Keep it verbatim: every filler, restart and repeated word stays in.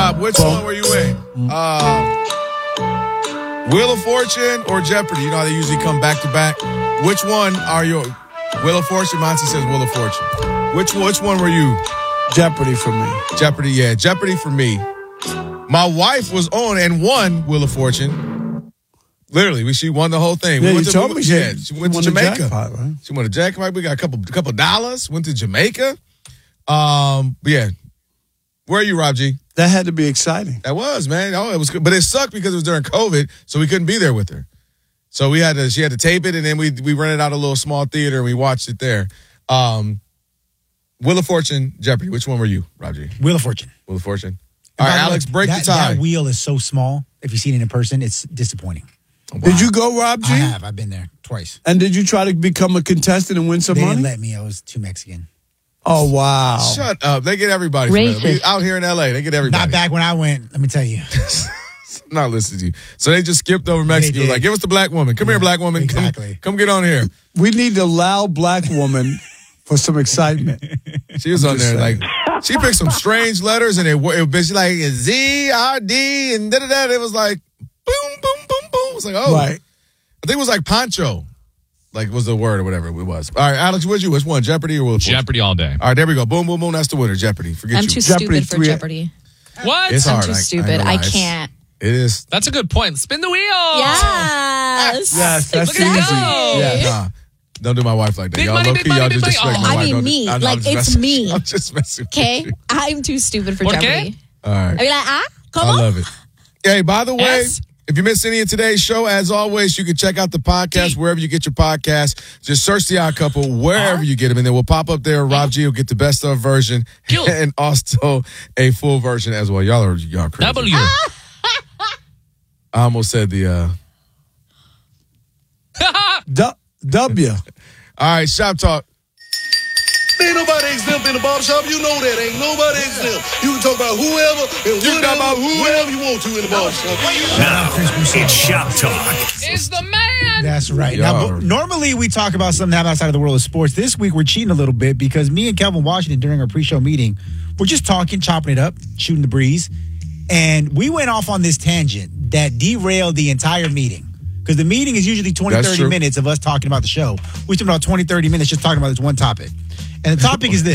Rob, which one were you in? Uh, Wheel of Fortune or Jeopardy? You know how they usually come back to back. Which one are you? Wheel of Fortune? Monty says Wheel of Fortune. Which which one were you? Jeopardy for me. Jeopardy, yeah. Jeopardy for me. My wife was on and won Wheel of Fortune. Literally, she won the whole thing. Yeah, we you to, told me she, yeah, she went to won Jamaica. The jackpot, right? She won a jackpot. We got a couple a couple dollars. Went to Jamaica. Um, but yeah. Where are you, Rob G? That had to be exciting. That was, man. Oh, it was good. But it sucked because it was during COVID, so we couldn't be there with her. So we had to, she had to tape it, and then we we rented out a little small theater, and we watched it there. Um, Wheel of Fortune, Jeopardy. Which one were you, Rob G? Wheel of Fortune. Wheel of Fortune. All right, Alex, break that, the tie. That wheel is so small. If you've seen it in person, it's disappointing. Wow. Did you go, Rob G? I have. I've been there twice. And did you try to become a contestant and win some They money? didn't let me. I was too Mexican. Oh, wow. Shut up. They get everybody. From that. We, out here in L A, they get everybody. Not back when I went, let me tell you. Not listening to you. So they just skipped over Mexico. Like, give us the black woman. Come yeah, here, black woman. Exactly. Come, come get on here. We need the loud black woman for some excitement. She was I'm on there saying. like, she picked some strange letters and it, it was like Z, R, D, and da da da. It was like, boom, boom, boom, boom. It was like, oh. Right. I think it was like poncho. Like, was the word or whatever it was. All right, Alex, what'd you? Which one? Jeopardy or Wheel of Fortune? Jeopardy all day. All right, there we go. Boom, boom, boom. That's the winner. Jeopardy. Forget I'm you. too Jeopardy stupid for three. Jeopardy. What? It's I'm hard. too I, stupid. I, I can't. It is. That's a good point. Spin the wheel. Yes. Yes, that's Look at easy. that. Yes. Nah, don't do my wife like that. Big y'all money, low big key, money, y'all big just money. disrespect Oh. my I wife. mean Don't- me. I'm- I'm Like, just it's messing- me. I'm just messing with Okay? you. I'm too stupid for Por qué? Jeopardy. All right. I'd be like, ah, come I on. love it. Hey, by the way, Yes. if you missed any of today's show, as always, you can check out the podcast wherever you get your podcast. Just search The Odd Couple wherever you get them, and then we'll pop up there. Rob G will get the best of version Kill. and also a full version as well. Y'all are y'all crazy. W. I almost said the. uh Du- W. All right, shop talk. Ain't nobody exempt in the barbershop. You know that. Ain't nobody exempt. You can talk about whoever and You whatever, talk about whoever. whatever you want to in the barbershop. Now, it's Shop Talk. Is the man. That's right. Y'all Now, are- normally we talk about something outside of the world of sports. This week we're cheating a little bit because me and Kelvin Washington during our pre-show meeting, we're just talking, chopping it up, shooting the breeze, and we went off on this tangent that derailed the entire meeting. Because the meeting is usually twenty, That's thirty true. minutes of us talking about the show. We spent about twenty, thirty minutes just talking about this one topic. And the topic is this.